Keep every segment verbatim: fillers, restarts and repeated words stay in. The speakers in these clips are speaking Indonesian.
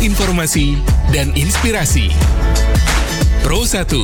informasi dan inspirasi. Pro satu.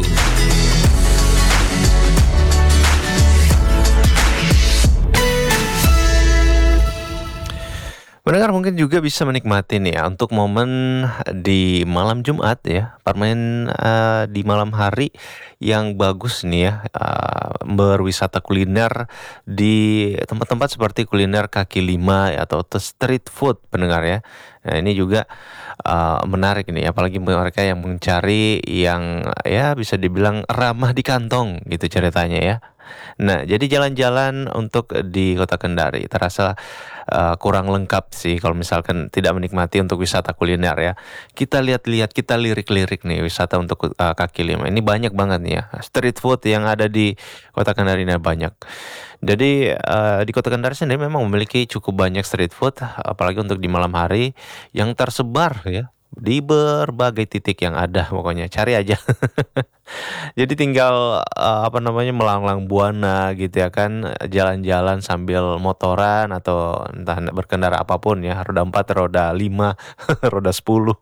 Pendengar mungkin juga bisa menikmati nih ya untuk momen di malam Jumat ya, permain uh, di malam hari yang bagus nih ya, uh, berwisata kuliner di tempat-tempat seperti kuliner kaki lima ya, atau street food pendengar ya. Nah ini juga uh, menarik nih, apalagi mereka yang mencari yang ya bisa dibilang ramah di kantong gitu ceritanya ya. Nah, jadi jalan-jalan untuk di Kota Kendari terasa uh, kurang lengkap sih kalau misalkan tidak menikmati untuk wisata kuliner ya. Kita lihat-lihat, kita lirik-lirik nih wisata untuk uh, kaki lima. Ini banyak banget nih ya. Street food yang ada di Kota Kendari ini banyak. Jadi uh, di Kota Kendari sendiri memang memiliki cukup banyak street food, apalagi untuk di malam hari yang tersebar ya di berbagai titik yang ada, pokoknya cari aja. Jadi tinggal uh, apa namanya melanglang buana gitu ya kan, jalan-jalan sambil motoran atau entah berkendara apapun ya, roda empat, roda lima, roda sepuluh.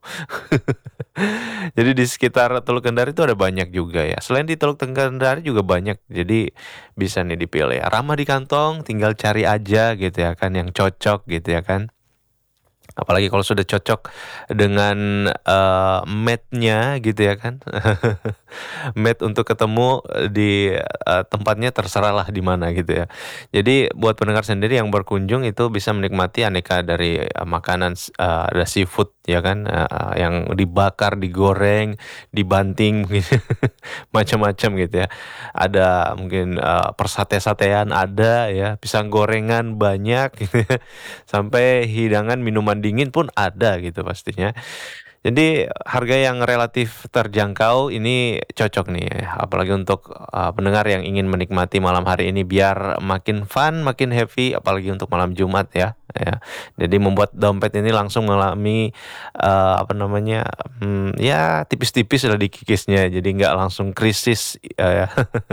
Jadi di sekitar Teluk Kendari itu ada banyak juga ya. Selain di Teluk Kendari juga banyak. Jadi bisa nih dipilih. Ramah di kantong, tinggal cari aja gitu ya kan yang cocok gitu ya kan. Apalagi kalau sudah cocok dengan uh, mate-nya gitu ya kan. Mate untuk ketemu di uh, tempatnya terserahlah di mana gitu ya. Jadi buat pendengar sendiri yang berkunjung itu bisa menikmati aneka dari uh, makanan uh, ada seafood ya kan, uh, yang dibakar, digoreng, dibanting gitu. Macam-macam gitu ya. Ada mungkin uh, persate-satean ada ya, pisang gorengan banyak gitu ya. Sampai hidangan minuman dingin pun ada gitu pastinya. Jadi harga yang relatif terjangkau ini cocok nih, apalagi untuk uh, pendengar yang ingin menikmati malam hari ini biar makin fun, makin happy, apalagi untuk malam Jumat ya. Ya, jadi membuat dompet ini langsung mengalami uh, apa namanya, hmm, ya tipis-tipis lah dikikisnya, jadi nggak langsung krisis. Uh, ya.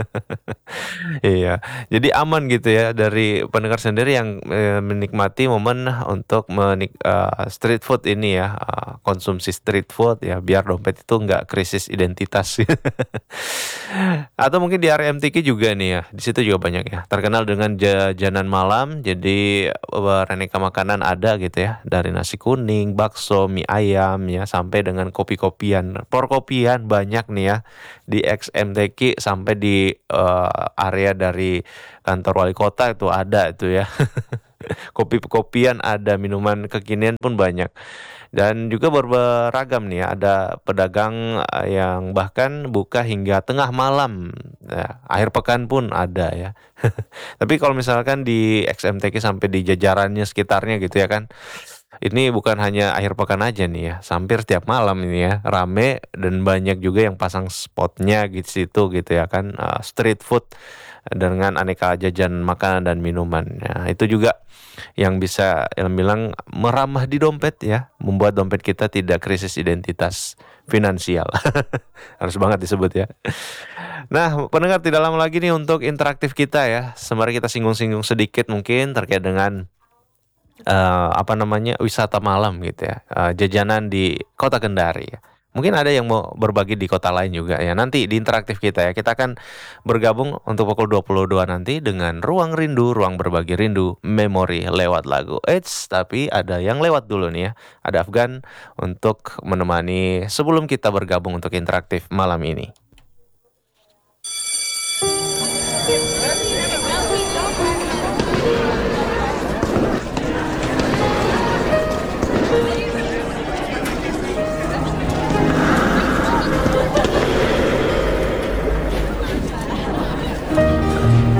Iya, jadi aman gitu ya dari pendengar sendiri yang eh, menikmati momen untuk menik uh, street food ini ya, uh, konsumsi street food ya, biar dompet itu nggak krisis identitas. Atau mungkin di area M T Q juga nih ya, di situ juga banyak ya, terkenal dengan jajanan malam. Jadi beraneka makanan ada gitu ya, dari nasi kuning, bakso, mie ayam ya, sampai dengan kopi-kopian, porkopian banyak nih ya di X M T Q, sampai di uh, area dari kantor wali kota itu ada itu ya. Kopi-kopian ada, minuman kekinian pun banyak. Dan juga beragam nih ya, ada pedagang eh, yang bahkan buka hingga tengah malam. Ya, akhir pekan pun ada ya. Tapi kalau misalkan di X M T Q sampai di jajarannya sekitarnya gitu ya kan, ini bukan hanya akhir pekan aja nih ya, hampir setiap malam ini ya, rame dan banyak juga yang pasang spotnya gitu situ gitu ya kan, uh, street food dengan aneka jajan makanan dan minuman. Nah, itu juga yang bisa yang bilang meramah di dompet ya, membuat dompet kita tidak krisis identitas finansial. Harus banget disebut ya. Nah, pendengar tidak lama lagi nih untuk interaktif kita ya. Sembari kita singgung-singgung sedikit mungkin terkait dengan uh, apa namanya wisata malam gitu ya, uh, jajanan di Kota Kendari. Mungkin ada yang mau berbagi di kota lain juga ya. Nanti di interaktif kita ya, kita akan bergabung untuk pukul dua puluh dua nanti dengan Ruang Rindu, Ruang Berbagi Rindu, Memori lewat lagu. Eits, tapi ada yang lewat dulu nih ya. Ada Afgan untuk menemani sebelum kita bergabung untuk interaktif malam ini.